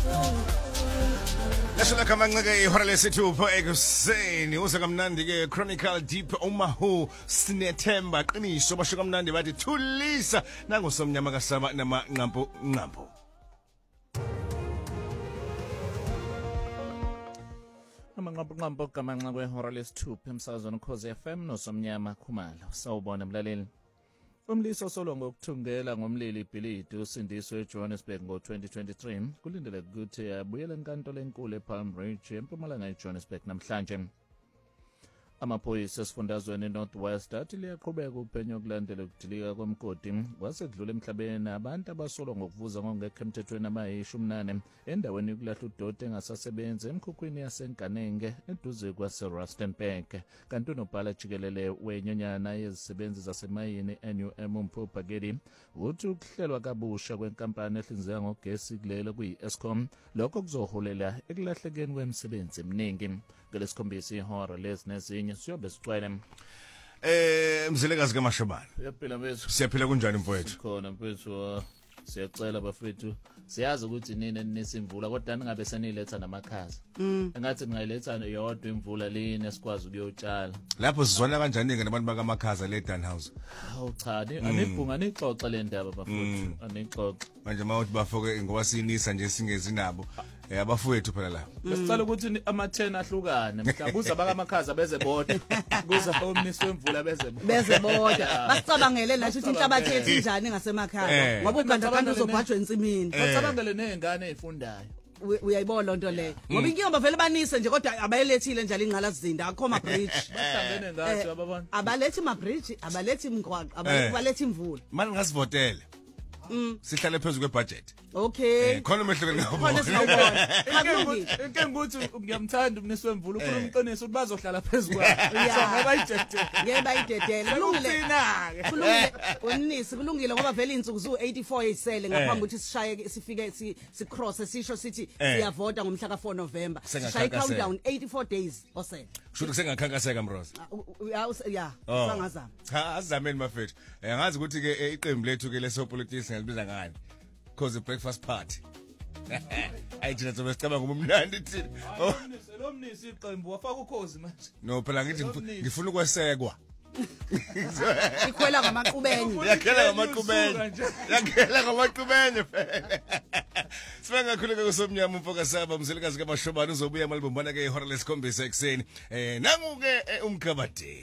Lashona kamanqeke ihora lesithupha ekuseni usekamnandi ke Chronicle Deep Omahu sinethemba qiniso basho kamnandi bathi thulisa nangosomnyama kasaba namanqampo. Amanqampo kamanqa kwehora lesithupha emsakazweni Khosi FM nosomnyama Khumalo. Sawubona mlaleli. Umliso solo ngokuthungela ngomlili ibhilidi usindiswe eJohannesburg ngo-2023 kulindeleke ukuthi abuyele enkantolo enkulu ePalm Ridge empumalanga eJohannesburg namhlanje. Amaphoyisa esifundazweni eNorth-West athi liyaqhubeka uphenyo okulandela ukudilika komkoti wasedlula emhlabeni abantu abasolwa ngokuvuza ngokungekho emthethweni abayishumi endaweni yokulahla udoti engasasebenzi emkhukhwini yasenkanenge eduze kwaseRustenburg. Kanti unobhala jikelele wenyonyana yezisebenzi zasemayini NUM uMphupagedi uthi ukuhlelwa kabusha kwenkampani ehlinzeka ngogesi kulelo kuyi-Eskom lokho kuzoholela ekulahlekeni kwemisebenzi eminingi. Ngalesikhombisa ihora lezinezinye siyobe sicwele Mzilekazi kaMashobane. Uyaphila mfethu. Siyaphila kunjani mfowethu? Khona mfethu siyacela bafethu. Siyazi ukuthi nini nisimvula kodwa ningabe seniletha namakhaza. Engathi ningayiletha yodwa imvula lini esikwazi ukuyotshala. Lapho sizwana kanjani ke nabantu bakamakhaza le Danhouse? Hawu cha, anibhunga nixoxe le ndaba bafethu. Anixoxe. Manje mawuthi bafoke ngoba sinisa nje singezi nabo. Abafowethu phela la. Besicela ukuthi ama-10 ahlukane mhlawumbe kuza bakamakhaza beze bodwa. Kuza omnisi wemvula beze bodwa. Basicabangele nathi ukuthi inhlabathi yethu injani ngasemakhaya ngoba ugandaganda uzobhajwa ensimini. Basicabangele nezingane ezifundayo. Uyayibona lonto le ngoba inkinga bavele banise nje kodwa abayelethile njalo ingqala sizinda akho ma bridge bahlangene ngathi ababona abalethi ma bridge abalethi imigwaqo abalethi imvula manje ngasivotele sihlale phezulu kwebudget. Okay. Khona umehlelo ngabo. Khona sinawubona. Inkinga ukuthi ngiyamthanda umnisi wemvula ukhuluma iqiniso ukuthi bazohlala phezulu kwakhe. So ngoba idedele. Ngeke bayidedele. Kulungile. Unisi kulungile ngoba vele insuku zu84 yisele ngaphambi ukuthi sishaye sifike sicross sisho sithi siyavota ngomhla ka4 November. Sishaye countdown 84 days osele. Kusho kusengakhankaseka Mroza. Yeah, sangazama. Cha azameni mafethu. Ngazi ukuthi ke iqembu lethu ke leso politics ngalibiza ngani. Cause the breakfast party. Ayithina sobe sicaba ngumnandi thina. Lo mnisi iqembu wafaka ukhozi manje. No phela ngithi ngifuna ukwesekwa. Ikhwela ngamaqhubenye. Yakhela ngamaqhubenye. Sibanga khuleka kusomnyama umfoka saba Mzilekazi kaMashobane uzobuya malibombana ke ihora lesikhombisa ekseni. Nanguke umkhabade.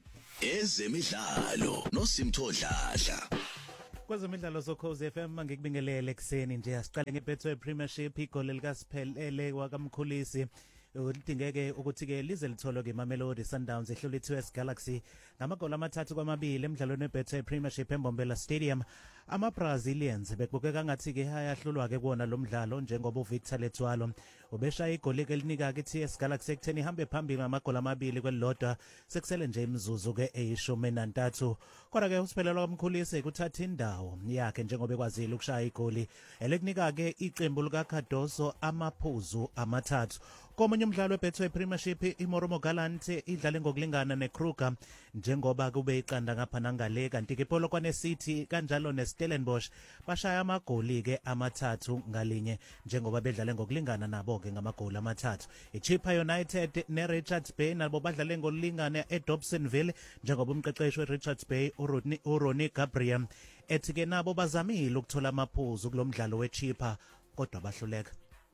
Ezemidlalo noSimthodladla. Kwezemidlalo soKhosi FM ngikubingelele ekseni nje asiqale ngeBetway Premiership igoli likasiphelele wakamkhulisi udingeke ukuthi ke lize litholwe ke Mamelodi Sundowns ehlule iTS Galaxy ngamagoli amathathu kwamabili emidlalweni weBetway Premiership eMbombela Stadium. Ama-Brazilians bekubukeka ngathi ke ayahlulwa ke kuona lo mdlalo njengoba uVictor Letswalo ubeshaya igoli elinika ke iTS Galaxy ekutheni ihambe phambili ngamagoli amabili kwelilodwa sekusele nje imizuzu ke eyi13. Kodwa ke usiphelelwa kwamkhulisi kuthatha indawo yakhe njengoba ekwazile ukushaya igoli elikunika ke iqembu likaKhadoso amaphuzu amathathu. Komunye umdlalo weBetway Premiership iMoromo Gallant idlale ngokulingana neKruger njengoba kube iqanda ngapha nangale kanti ke Polokwane City kanjalo neStellenbosch bashaya amagoli ke amathathu ngalinye njengoba bedlale ngokulingana nabo ke ngamagoli amathathu. iChippa United neRichards Bay nabo badlale ngokulingana eDobsonville njengoba umqeqeshi weRichards Bay uRonnie Gabriel ethi ke nabo bazamile ukuthola amaphuzu kulomdlalo weChippa kodwa bahluleka.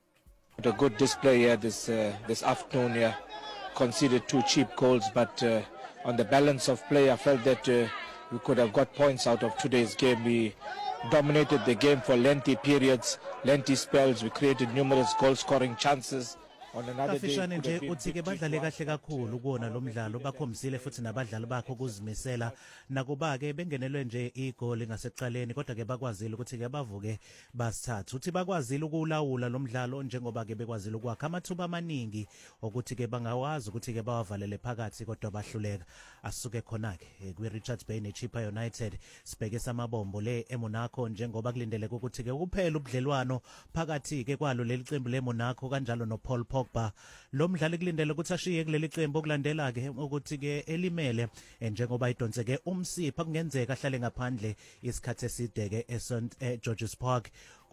A good display here this afternoon here. Conceded 2 cheap goals, but on the balance of play, I felt that we could have got points out of today's game. We dominated the game for lengthy periods, lengthy spells. We created numerous goal-scoring chances. Kafishane nje uthi ke badlale kahle kakhulu kuona lo mdlalo bakhombisile futhi nabadlali bakho ukuzimisela nakuba ke bengenelwe nje igoli ngaseqaleni kodwa ke bakwazile ukuthi ke bavuke basithathu uthi bakwazile ukulawula lo mdlalo njengoba ke bekwazile ukwakha amathuba amaningi ukuthi ke bangawazi ukuthi ke bawavalele phakathi kodwa bahluleka asuke khona ke kwiRichards Bay neChippa United sibheke samabombo le eMonaco njengoba kulindeleke ukuthi ke kuphela ubudlelwano phakathi ke kwalo leli qembu leMonaco kanjalo noPaul Pogba lo mdlali kulindele ukuthi ashiye kuleli qembu okulandela ke ukuthi ke elimele njengoba idonseke umsipha kungenzeka ahlale ngaphandle isikhathi eside ke eSt George's Park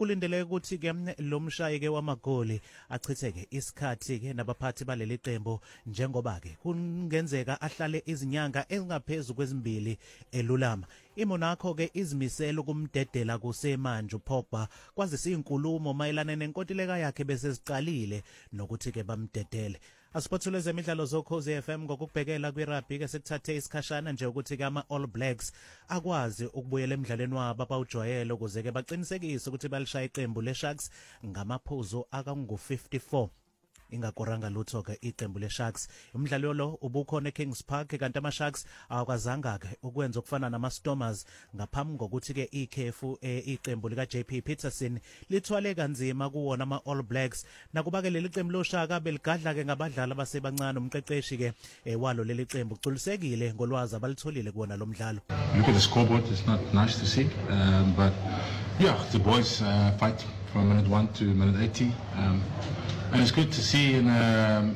kulindeleke ukuthi ke lo mshayi ke wamagoli achitheke isikhathi ke nabaphathi baleli qembu njengoba ke kungenzeka ahlale izinyanga ezingaphezulu kwezimbili elulama. iMonaco ke izimisela ukumdedela kusemanje uPogba kwazisa izinkulumo mayelana nenkontileka yakhe bese siqalile nokuthi ke bamdedele. Asiphothule zemidlalo zoKhozi FM ngokubhekela kwirugby ke sekuthathe isikhashana nje ukuthi ke ama All Blacks akwazi ukubuyela emidlalweni wabo abawujwayele ukuze ke baqinisekise ukuthi balishaya iqembu leSharks ngamaphuzu akangu-54. Ingakoranga lutho ke iqembu leSharks. Umdlalo lo ubukhona eKings Park kanti amaSharks awakwazanga ke ukwenza okufana namaStormers ngaphambi kokuthi ke ikhefu iqembu lika JP Peterson lithwale kanzima kuwona ama All Blacks. Nakuba ke leli qembu loShaka beligadla ke ngabadlali abasebancane umqeqeshi ke walo leli qembu uculisekile ngolwazi abalitholile kuona lo mdlalo. Look at the scoreboard, it's not nice to see, but yeah, the boys fight from minute 1 to minute 80. And it's good to see in the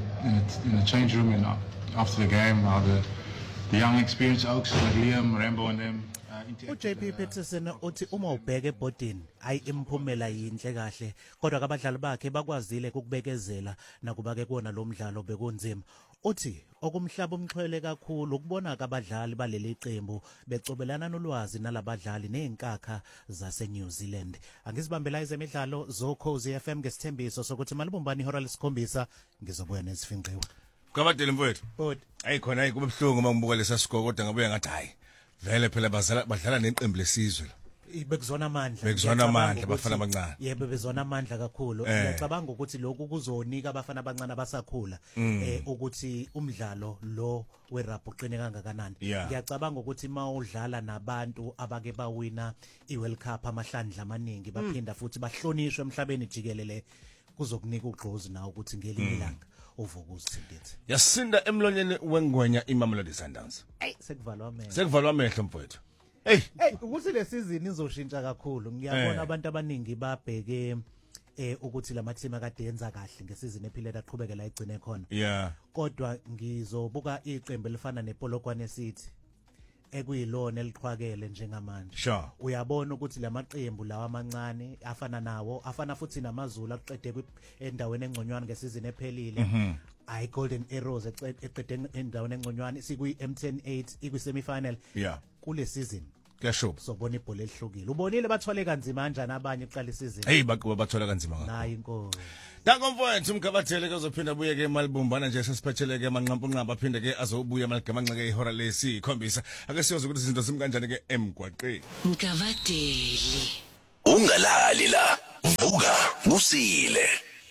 change room and after the game how the young experienced oaks like Liam, Rambo and them. JP Peterson uthi uma ubheka ebhodini ayi imphumela yinhle kahle kodwa abadlali bakhe bakwazile ukubekezela nakuba ke kuona lo mdlalo bekunzima. Uthi okumhlaba umxhwele kakhulu ukubona abadlali baleli qembu becobelana nolwazi nalabadlali nezinkakha zase New Zealand. Angizibambela izemidlalo zoKhozi FM ngesithembiso sokuthi malibumbani ihora lesikhombisa ngizobuya nezifinqiwe. Kabadele mfowethu. Bodi. Ayikhona ayikuba ebhlungu uma ngibuka lesa score kodwa ngabuya ngathi hayi. Vele phela badlala neqembu lesizwe. Bekuzona amandla. Bekuzona amandla abafana abancane. Yebo bezona amandla kakhulu. Ngiyacabanga ukuthi lokhu kuzonika abafana abancane abasakhula ukuthi umdlalo lo werap uqine kangakanani. Ngiyacabanga ukuthi mawudlala nabantu abake bawina iWorld Cup amahlandla amaningi baphinda futhi bahlonishwe emhlabeni jikelele kuzokunika ugqozi nawo ukuthi ngelinye ilanga uvuka uzithindithe. Yasinda emlonyeni wengwenya iMamelodi Sundowns. Sekuvalwa amehlo. Sekuvalwa amehlo mfowethu. Ukuthi le season izoshintsha kakhulu. Ngiyabona abantu abaningi babheke ukuthi lama team akade yenza kahle ngesizini ephile aqhubeke la igcine khona. Kodwa ngizobuka iqembu elifana nePolokwane City ekuyilona eliqhwakele njengamanje. Uyabona ukuthi lamaqembu lawa amancane afana nawo afana futhi namaZulu aqede endaweni engconywana ngesizini ephelile. Ay Golden Arrows eqede endaweni engconywana sikuyi M108 ikwi semifinal. Kule season kuyasho sobona ibhola elihlukile. Ubonile bathwale kanzima kanjani abanye iqala isizini. Hey bathola kanzima ngakho. Nayi inkosi. Danko mfowethu umgabathele ke uzophinda buye ke malibumbana nje sesiphetheleke ke amanqampunqamba aphinde ke azobuya maligamanqa ke ihora lesikhombisa. Ake siyoza ukuthi izinto simkanjani ke emgwaqeni. Mgabadeli. Ungalali la. Vuka usile.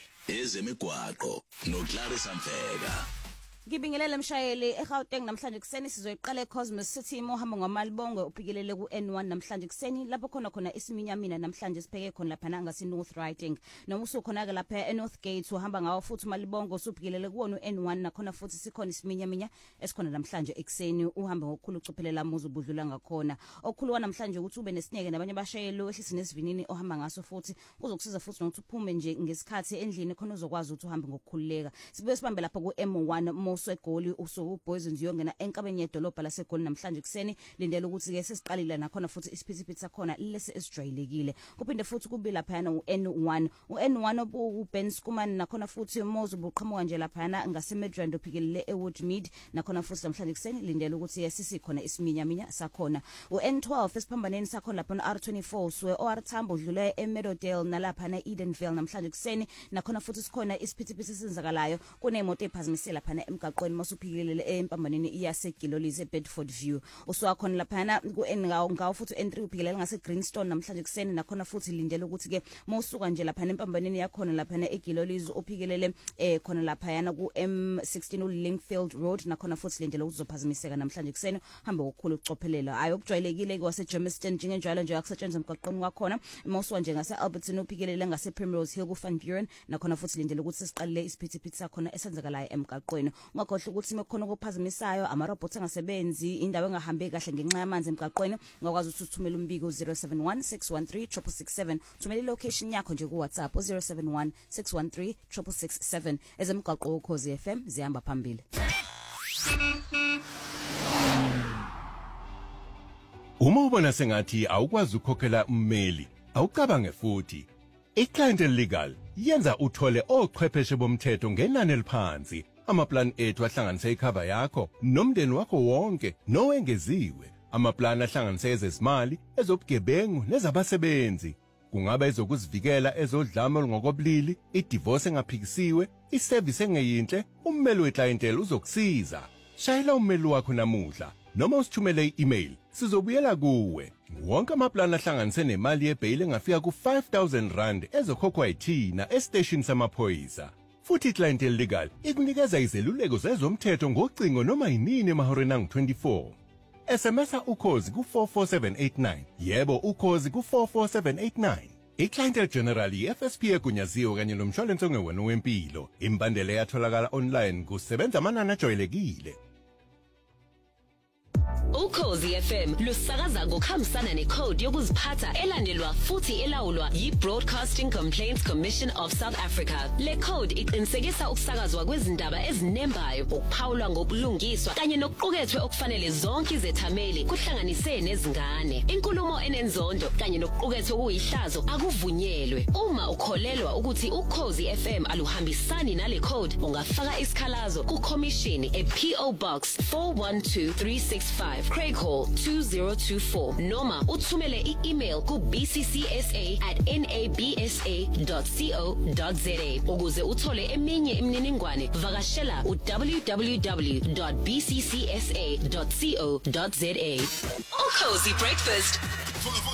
Ezemigwaqo noClarissa Mfeka. Ngibingelele mshayeli eGauteng namhlanje kuseni sizoyiqala eCosmos City mohamba ngamalibongo upikelele kuN1 namhlanje kuseni lapho khona isiminyamina namhlanje sipheke khona lapha ngasi North Riding noma usukhona ke lapha eNorth Gate uhamba ngawo futhi malibongo usupikelele kuwona uN1 nakhona futhi sikhona isiminyaminya esikhona namhlanje ekseni uhamba ngokukhulu ucuphelela muzu budlula ngakhona okukhulu namhlanje ukuthi ube nesineke nabanye abashayeli ehlisi nesivinini ohamba ngaso futhi kuzokusiza futhi nokuthi uphume nje ngesikhathi endlini khona uzokwazi ukuthi uhambe ngokukhululeka sibuye sibambe lapha kuM1 segoli usuku Boys ndiyongena enkabeni yedolobha laseGoli namhlanje kuseni lindele ukuthi ke sesiqalile nakhona futhi isiphithiphithi sakhona lesi esijwayelekile kuphinde futhi kube lapha na uN1 uBen Skuman nakhona futhi Mozo buqhamuka nje lapha ngaseMidrand ophikelele eWoodmead nakhona futhi namhlanje kuseni lindele ukuthi sisikhona isiminyaminya sakhona uN12 esiphambaneni sakhona lapha R24 swe OR Tambo udlule eMeadowdale nalapha eEdenville namhlanje kuseni nakhona futhi sikhona isiphithiphithi senzakalayo kunemoto ephazimisela lapha emgaqweni masuphikilele empambaneni iyasegilolize eBedford View uswakhona lapha kuNgawo futhi N3 uphikelela ngase Greenstone namhlanje kuseni nakhona futhi lindele ukuthi ke mawusuka nje lapha empambaneni yakhona lapha eGilolize uphikelele khona lapha yana ku M16 uLinkfield Road nakhona futhi lindele ukuzophazamiseka namhlanje kuseni hambe ngokukhulu ucophelela ayo okujwayelekile kwase Germiston njengenjalo nje akusetshenzwa emgaqweni wakhona mawusuka nje ngase Alberton uphikelele ngase Primrose Hill ku Van Buren nakhona futhi lindele ukuthi siqalile isiphithiphithi sakhona esenzakalayo emgaqweni ungakhohle ukuthi mekhona ukuphazimisayo amarobot angasebenzi indawo engahambe kahle ngenxa yamanzi emgaqweni ungakwazi ukuthi uthumele umbiko 0716136667 thumela ilocation yakho nje ku WhatsApp 0716136667 ezemgaqo uKhozi FM zihamba phambili. Uma ubona sengathi awukwazi ukukhokhela ummeli Awucabange futhi, iClientele Legal yenza uthole ochwepheshe bomthetho ngenani eliphansi. Amaplan ethu ahlanganise icover yakho nomndeni wakho wonke nowengeziwe. Amaplan ahlanganise ezezimali, ezobugebengu nezabasebenzi. Kungaba ezokuzivikela ezodlame olungokobulili, idivorce engaphikisiwe, iservice engeyinhle, ummeli weClientele uzokusiza. Shayela ummeli wakho namuhla noma usithumele i-email, sizobuyela kuwe. Wonke amaplan ahlanganise nemali yebail engafika ku5,000 rand ezokhokhwa yithina estation samaphoyisa. Futhi iClientele Legal ikunikeza izeluleko zezomthetho ngocingo noma yinini emahoreni angu-24. SMS ukhozi ku44789. Yebo, ukhozi ku44789. iClientele General FSP egunyaziwe kanye nomshwalense ongewona wempilo. Imbandela yatholakala online kusebenza amanani ajwayelekile. Ukhozi FM lusakaza ngokuhambisana necode yokuziphatha elandelwa futhi elawulwa yi-Broadcasting Complaints Commission of South Africa. Le code iqinisekisa ukusakazwa kwezindaba ezinembayo, ukuphawulwa ngobulungiswa kanye nokuqukethwe okufanele zonke izethameli kuhlanganise nezingane. Inkulumo enenzondo kanye nokuqukethwe kuyihlazo akuvunyelwe. Uma ukholelwa ukuthi Ukhozi FM aluhambisani nale code, ungafaka isikhalazo ku-Commission e-PO Box 412365 Craig Hall 2024 noma uthumele i-email ku bcca@nabsa.co.za. Ukuze uthole eminye imininingwane vakashela www.bccsa.co.za. Ukhozi Breakfast.